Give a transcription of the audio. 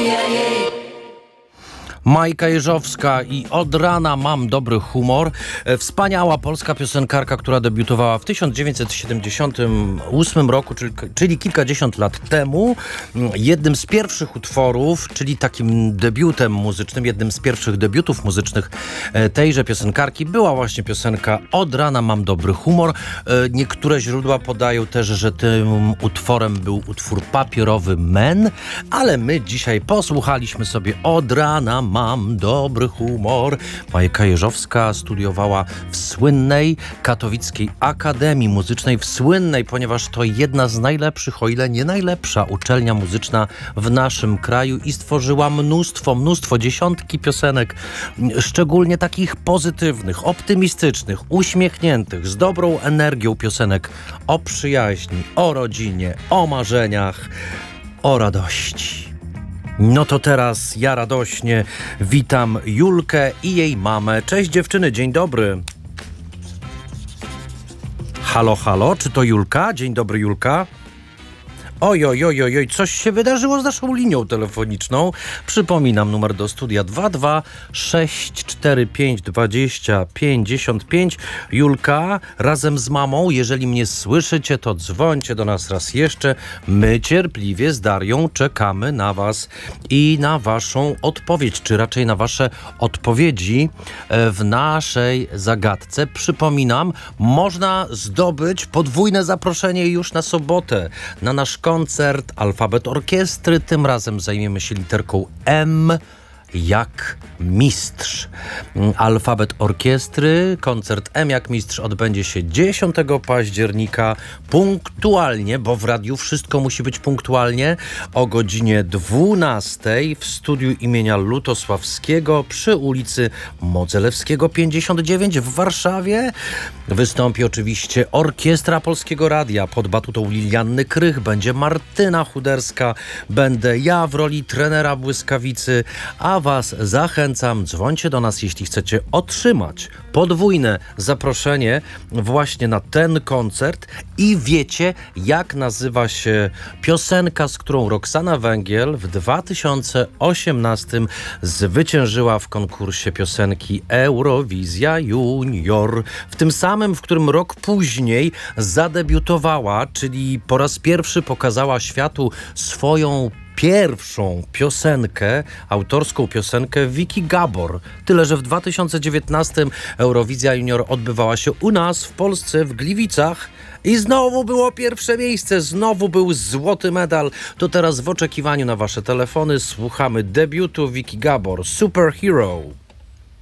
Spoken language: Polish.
Majka Jeżowska i Od rana mam dobry humor. Wspaniała polska piosenkarka, która debiutowała w 1978 roku, czyli kilkadziesiąt lat temu. Jednym z pierwszych utworów, czyli takim debiutem muzycznym, jednym z pierwszych debiutów muzycznych tejże piosenkarki była właśnie piosenka Od rana mam dobry humor. Niektóre źródła podają też, że tym utworem był utwór papierowy Men, ale my dzisiaj posłuchaliśmy sobie Od rana mam dobry humor. Majka Jeżowska studiowała w słynnej katowickiej Akademii Muzycznej, ponieważ to jedna z najlepszych, o ile nie najlepsza uczelnia muzyczna w naszym kraju i stworzyła mnóstwo, dziesiątki piosenek, szczególnie takich pozytywnych, optymistycznych, uśmiechniętych, z dobrą energią piosenek o przyjaźni, o rodzinie, o marzeniach, o radości. No to teraz ja radośnie witam Julkę i jej mamę. Cześć dziewczyny, dzień dobry. Halo, czy to Julka? Dzień dobry, Julka. Oj, coś się wydarzyło z naszą linią telefoniczną. Przypominam, numer do studia 22 645 20 55. Julka, razem z mamą, jeżeli mnie słyszycie, to dzwońcie do nas raz jeszcze. My cierpliwie z Darią czekamy na was i na waszą odpowiedź, czy raczej na wasze odpowiedzi w naszej zagadce. Przypominam, można zdobyć podwójne zaproszenie już na sobotę na nasz koncert Alfabet Orkiestry. Tym razem zajmiemy się literką M jak mistrz. Alfabet Orkiestry, koncert M jak mistrz odbędzie się 10 października punktualnie, bo w radiu wszystko musi być punktualnie, o godzinie 12 w studiu imienia Lutosławskiego przy ulicy Modzelewskiego 59 w Warszawie. Wystąpi oczywiście Orkiestra Polskiego Radia pod batutą Lilianny Krych, będzie Martyna Chuderska, będę ja w roli trenera Błyskawicy, a was zachęcam, dzwońcie do nas, jeśli chcecie otrzymać podwójne zaproszenie właśnie na ten koncert i wiecie, jak nazywa się piosenka, z którą Roxana Węgiel w 2018 zwyciężyła w konkursie piosenki Eurowizja Junior. W tym samym, w którym rok później zadebiutowała, czyli po raz pierwszy pokazała światu swoją pierwszą piosenkę, autorską piosenkę Vicky Gabor. Tyle, że w 2019 Eurowizja Junior odbywała się u nas w Polsce, w Gliwicach i znowu było pierwsze miejsce, znowu był złoty medal. To teraz w oczekiwaniu na wasze telefony słuchamy debiutu Vicky Gabor, Superhero.